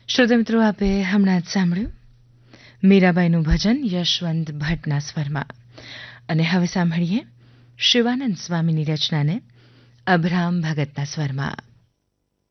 શ્રોતા મિત્રો, આપે હમણાં જ સાંભળ્યું મીરાબાઈનું ભજન યશવંત ભટ્ટના સ્વરમાં. અને હવે સાંભળીએ શિવાનંદ સ્વામીની રચનાને અભરામ ભગતના સ્વરમાં.